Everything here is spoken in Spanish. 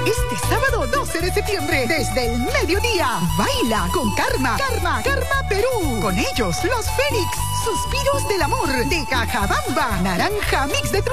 Este sábado 12 de septiembre, desde el mediodía, baila con Karma Perú. Con ellos, los Fénix, Suspiros del Amor, de Cajabamba, Naranja Mix de